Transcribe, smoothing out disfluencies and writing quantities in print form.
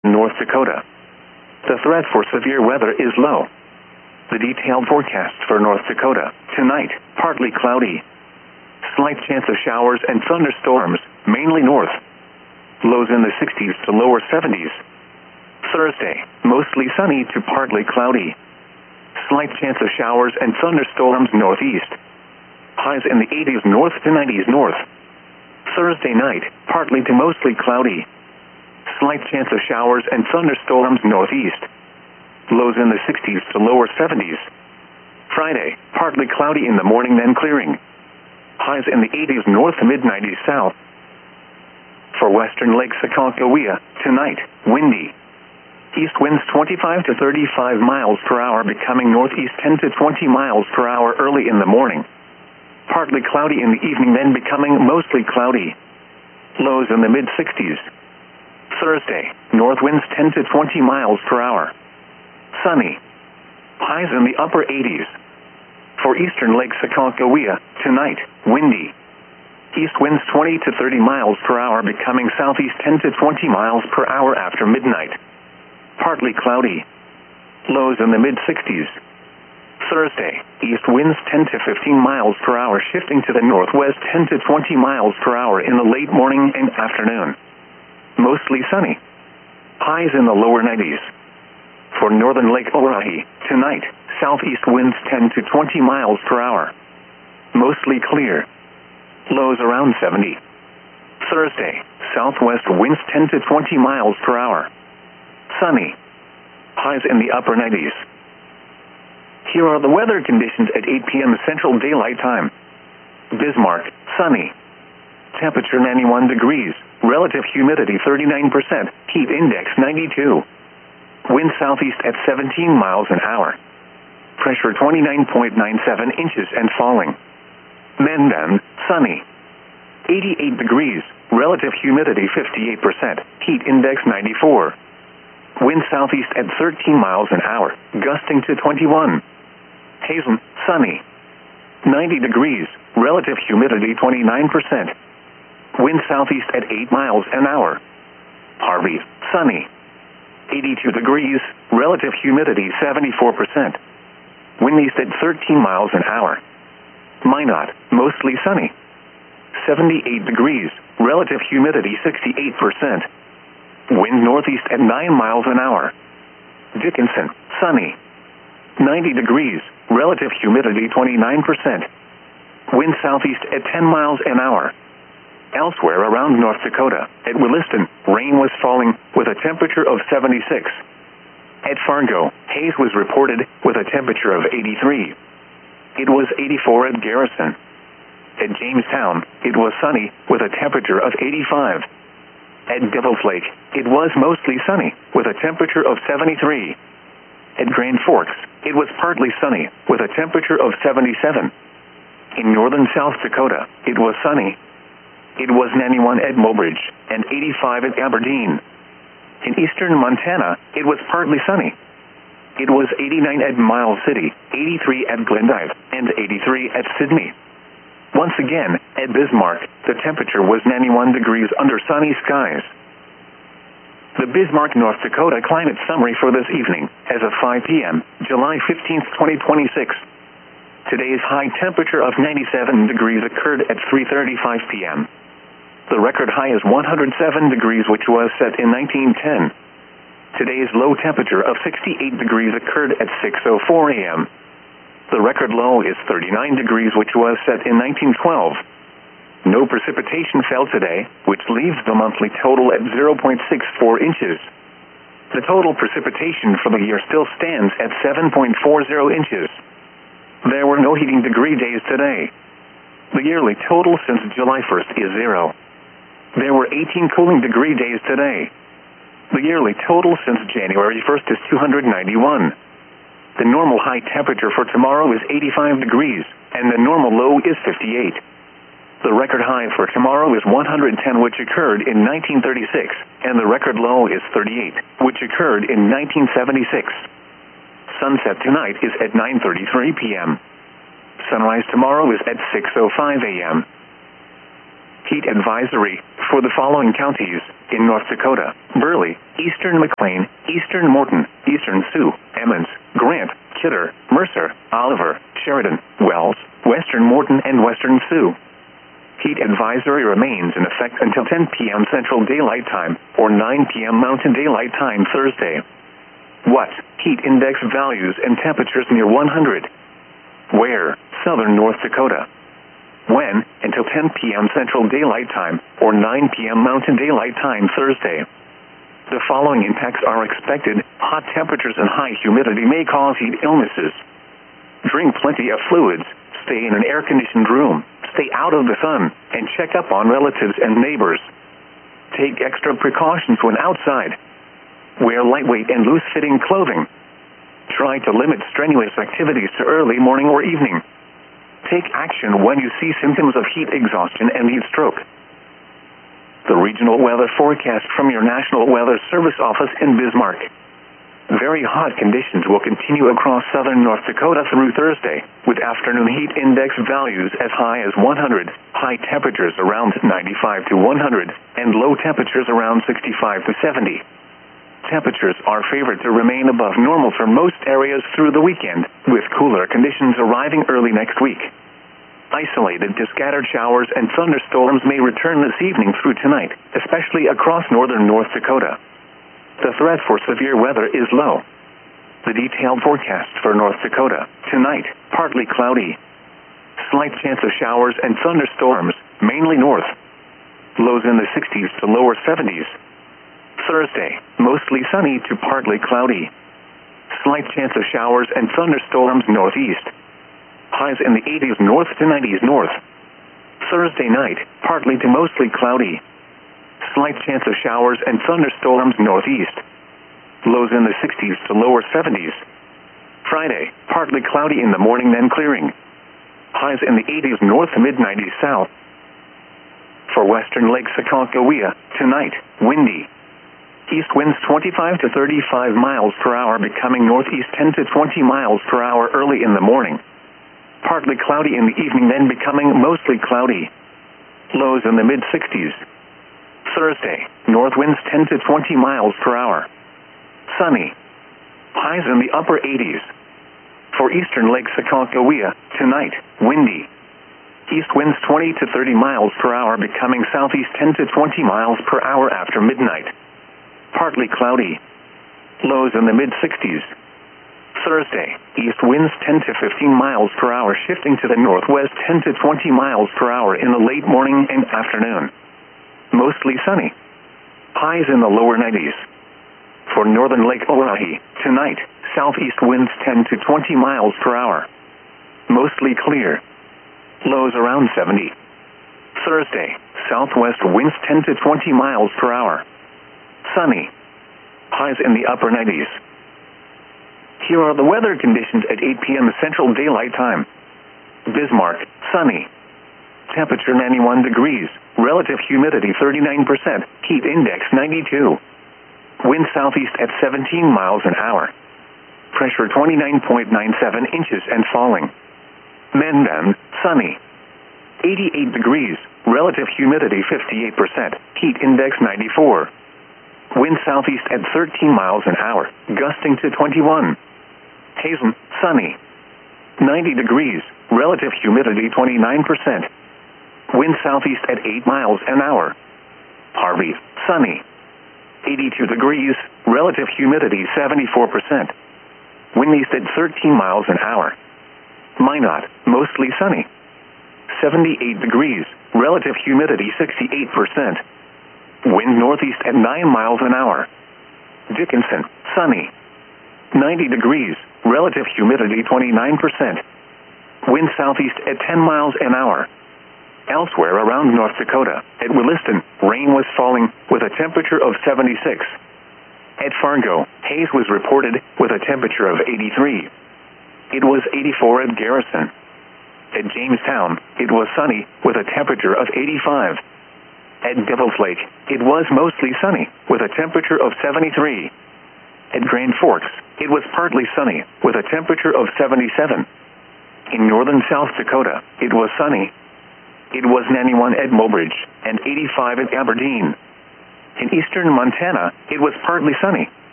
North Dakota. The threat for severe weather is low. The detailed forecast for North Dakota: tonight, partly cloudy. Slight chance of showers and thunderstorms, mainly north. Lows in the 60s to lower 70s. Thursday, mostly sunny to partly cloudy. Slight chance of showers and thunderstorms northeast. Highs in the 80s north to 90s north. Thursday night, partly to mostly cloudy. Slight chance of showers and thunderstorms northeast. Lows in the 60s to lower 70s. Friday, partly cloudy in the morning then clearing. Highs in the 80s north to mid-90s south. For western Lake Sakakawea, tonight, windy. East winds 25 to 35 miles per hour becoming northeast 10 to 20 miles per hour early in the morning. Partly cloudy in the evening then becoming mostly cloudy. Lows in the mid-60s. Thursday, north winds 10 to 20 miles per hour. Sunny. Highs in the upper 80s. For eastern Lake Sakakawea, tonight, windy. East winds 20 to 30 miles per hour becoming southeast 10 to 20 miles per hour after midnight. Partly cloudy. Lows in the mid-60s. Thursday, east winds 10 to 15 miles per hour shifting to the northwest 10 to 20 miles per hour in the late morning and afternoon. Mostly sunny. Highs in the lower 90s. For northern Lake Oahe, tonight, southeast winds 10 to 20 miles per hour. Mostly clear. Lows around 70. Thursday, southwest winds 10 to 20 miles per hour. Sunny. Highs in the upper 90s. Here are the weather conditions at 8 p.m. Central Daylight Time. Bismarck, sunny. Temperature 91 degrees. Relative humidity 39%. Heat index 92. Wind southeast at 17 miles an hour. Pressure 29.97 inches and falling. Mendon, sunny. 88 degrees. Relative humidity 58%. Heat index 94. Wind southeast at 13 miles an hour, gusting to 21. Hazen, sunny. 90 degrees. Relative humidity 29%. Wind southeast at 8 miles an hour. Harvey, sunny. 82 degrees. Relative humidity 74%. Wind east at 13 miles an hour. Minot, mostly sunny. 78 degrees. Relative humidity 68%. Wind northeast at 9 miles an hour. Dickinson, sunny. 90 degrees. Relative humidity 29%. Wind southeast at 10 miles an hour. Elsewhere around North Dakota, at Williston, rain was falling with a temperature of 76. At Fargo, haze was reported with a temperature of 83. It was 84 at Garrison. At Jamestown, it was sunny with a temperature of 85. At Devil's Lake, it was mostly sunny with a temperature of 73. At Grand Forks, it was partly sunny with a temperature of 77. In northern South Dakota, it was sunny. It was 91 at Mobridge and 85 at Aberdeen. In eastern Montana, it was partly sunny. It was 89 at Miles City, 83 at Glendive, and 83 at Sydney. Once again, at Bismarck, the temperature was 91 degrees under sunny skies. The Bismarck, North Dakota climate summary for this evening, as of 5 p.m., July 15, 2026. Today's high temperature of 97 degrees occurred at 3:35 p.m. The record high is 107 degrees, which was set in 1910. Today's low temperature of 68 degrees occurred at 6:04 a.m. The record low is 39 degrees, which was set in 1912. No precipitation fell today, which leaves the monthly total at 0.64 inches. The total precipitation for the year still stands at 7.40 inches. There were no heating degree days today. The yearly total since July 1st is 0. There were 18 cooling degree days today. The yearly total since January 1st is 291. The normal high temperature for tomorrow is 85 degrees, and the normal low is 58. The record high for tomorrow is 110, which occurred in 1936, and the record low is 38, which occurred in 1976. Sunset tonight is at 9:33 p.m. Sunrise tomorrow is at 6:05 a.m. Heat advisory for the following counties: in North Dakota, Burley, eastern McLean, eastern Morton, eastern Sioux, Emmons, Grant, Kidder, Mercer, Oliver, Sheridan, Wells, western Morton, and western Sioux. Heat advisory remains in effect until 10 p.m. Central Daylight Time or 9 p.m. Mountain Daylight Time Thursday. What? Heat index values and temperatures near 100. Where? Southern North Dakota. When? Until 10 p.m. Central Daylight Time or 9 p.m. Mountain Daylight Time Thursday. The following impacts are expected. Hot temperatures and high humidity may cause heat illnesses. Drink plenty of fluids. Stay in an air-conditioned room. Stay out of the sun, and check up on relatives and neighbors. Take extra precautions when outside. Wear lightweight and loose-fitting clothing. Try to limit strenuous activities to early morning or evening. Take action when you see symptoms of heat exhaustion and heat stroke. The regional weather forecast from your National Weather Service office in Bismarck. Very hot conditions will continue across southern North Dakota through Thursday, with afternoon heat index values as high as 100, high temperatures around 95 to 100, and low temperatures around 65 to 70. Temperatures are favored to remain above normal for most areas through the weekend, with cooler conditions arriving early next week. Isolated to scattered showers and thunderstorms may return this evening through tonight, especially across northern North Dakota. The threat for severe weather is low. The detailed forecast for North Dakota. Tonight, partly cloudy. Slight chance of showers and thunderstorms, mainly north. Lows in the 60s to lower 70s. Thursday, mostly sunny to partly cloudy. Slight chance of showers and thunderstorms northeast. Highs in the 80s north to 90s north. Thursday night, partly to mostly cloudy. Slight chance of showers and thunderstorms northeast. Lows in the 60s to lower 70s. Friday, partly cloudy in the morning then clearing. Highs in the 80s north to mid-90s south. For western Lake Sakakawea, tonight, windy. East winds 25 to 35 miles per hour becoming northeast 10 to 20 miles per hour early in the morning. Partly cloudy in the evening then becoming mostly cloudy. Lows in the mid-60s. Thursday, north winds 10 to 20 miles per hour. Sunny. Highs in the upper 80s. For eastern Lake Sakakawea, tonight, windy. East winds 20 to 30 miles per hour becoming southeast 10 to 20 miles per hour after midnight. Partly cloudy. Lows in the mid-60s. Thursday, east winds 10 to 15 miles per hour shifting to the northwest 10 to 20 miles per hour in the late morning and afternoon. Mostly sunny. Highs in the lower 90s. For northern Lake Oahe, tonight, southeast winds 10 to 20 miles per hour. Mostly clear. Lows around 70. Thursday, southwest winds 10 to 20 miles per hour. Sunny. Highs in the upper 90s. Here are the weather conditions at 8 p.m. Central Daylight Time. Bismarck, sunny. Temperature 91 degrees. Relative humidity 39%. Heat index 92. Wind southeast at 17 miles an hour. Pressure 29.97 inches and falling. Mendon, sunny. 88 degrees. Relative humidity 58%. Heat index 94. Wind southeast at 13 miles an hour, gusting to 21. Hazen, sunny. 90 degrees. Relative humidity 29%. Wind southeast at 8 miles an hour. Harvey, sunny. 82 degrees. Relative humidity 74%. Wind east at 13 miles an hour. Minot, mostly sunny. 78 degrees. Relative humidity 68%. Wind northeast at 9 miles an hour. Dickinson, sunny. 90 degrees. Relative humidity 29%. Wind southeast at 10 miles an hour. Elsewhere around North Dakota, at Williston, rain was falling with a temperature of 76. At Fargo, haze was reported with a temperature of 83. It was 84 at Garrison. At Jamestown, it was sunny with a temperature of 85. At Devil's Lake, it was mostly sunny with a temperature of 73. At Grand Forks, it was partly sunny with a temperature of 77. In northern South Dakota, it was sunny. It was 91 at Mobridge and 85 at Aberdeen. In eastern Montana, it was partly sunny.